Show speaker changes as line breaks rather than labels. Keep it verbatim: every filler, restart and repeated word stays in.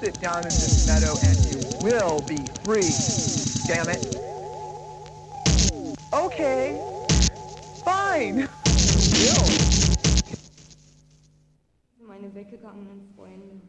sit down in this meadow and you will be free. Damn it. Okay. Fine. You will.
Meine weggegangenen Freunde.